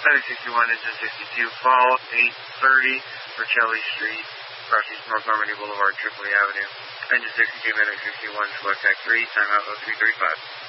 61, engine 62, fall 8:30 for Shelley Street, crossing North Normandy Boulevard, Tripoli Avenue. Engine 62, medic 61, select tag 3, timeout 0335.